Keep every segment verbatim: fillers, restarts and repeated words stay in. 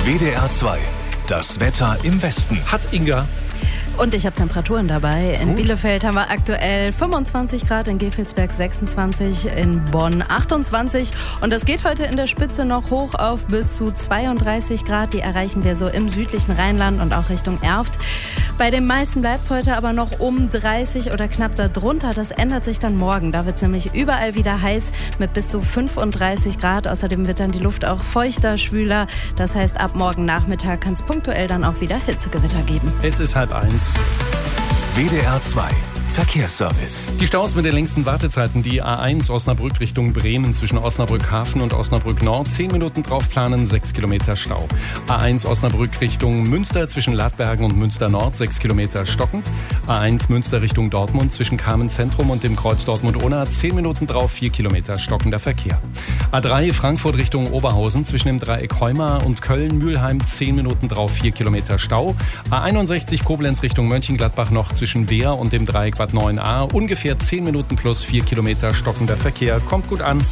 W D R zwei. Das Wetter im Westen. Hat Inga. Und ich habe Temperaturen dabei. In Gut. Bielefeld haben wir aktuell fünfundzwanzig Grad, in Gevelsberg sechsundzwanzig, in Bonn achtundzwanzig. Und das geht heute in der Spitze noch hoch auf bis zu zweiunddreißig Grad. Die erreichen wir so im südlichen Rheinland und auch Richtung Erft. Bei den meisten bleibt es heute aber noch um dreißig oder knapp darunter. Das ändert sich dann morgen. Da wird es nämlich überall wieder heiß mit bis zu fünfunddreißig Grad. Außerdem wird dann die Luft auch feuchter, schwüler. Das heißt, ab morgen Nachmittag kann es punktuell dann auch wieder Hitzegewitter geben. Es ist halb eins. W D R zwei. Verkehrsservice. Die Staus mit den längsten Wartezeiten, die A eins Osnabrück Richtung Bremen zwischen Osnabrück Hafen und Osnabrück Nord. zehn Minuten drauf planen, sechs Kilometer Stau. A eins Osnabrück Richtung Münster zwischen Ladbergen und Münster Nord, sechs Kilometer stockend. A eins Münster Richtung Dortmund zwischen Kamen Zentrum und dem Kreuz Dortmund-Unna, zehn Minuten drauf, vier Kilometer stockender Verkehr. A drei Frankfurt Richtung Oberhausen zwischen dem Dreieck Heuma und Köln-Mühlheim, zehn Minuten drauf, vier Kilometer Stau. A einundsechzig Koblenz Richtung Mönchengladbach noch zwischen Wehr und dem Dreieck Bad neun a, ungefähr zehn Minuten plus vier Kilometer stockender Verkehr. Kommt gut an.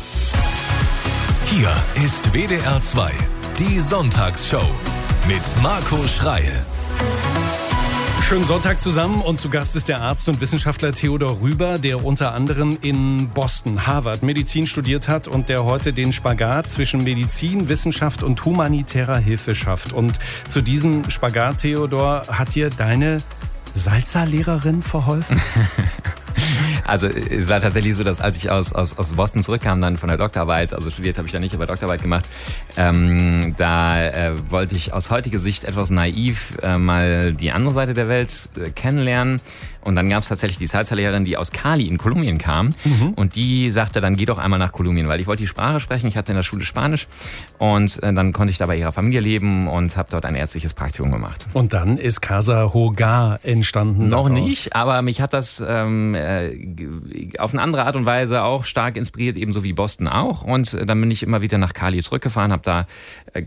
Hier ist W D R zwei. Die Sonntagsshow mit Marco Schreil. Schönen Sonntag zusammen und zu Gast ist der Arzt und Wissenschaftler Theodor Rüber, der unter anderem in Boston, Harvard, Medizin studiert hat und der heute den Spagat zwischen Medizin, Wissenschaft und humanitärer Hilfe schafft. Und zu diesem Spagat, Theodor, hat dir deine Salsa-Lehrerin verholfen? Also es war tatsächlich so, dass als ich aus, aus, aus Boston zurückkam, dann von der Doktorarbeit, also studiert habe ich da nicht, aber Doktorarbeit gemacht, ähm, da äh, wollte ich aus heutiger Sicht etwas naiv äh, mal die andere Seite der Welt äh, kennenlernen. Und dann gab es tatsächlich die Salsa-Lehrerin, die aus Cali in Kolumbien kam. Mhm. Und die sagte, dann geh doch einmal nach Kolumbien, weil ich wollte die Sprache sprechen. Ich hatte in der Schule Spanisch und äh, dann konnte ich da bei ihrer Familie leben und habe dort ein ärztliches Praktikum gemacht. Und dann ist Casa Hogar entstanden. Noch daraus. nicht, aber mich hat das ähm, äh, auf eine andere Art und Weise auch stark inspiriert, ebenso wie Boston auch. Und äh, dann bin ich immer wieder nach Cali zurückgefahren, habe da äh,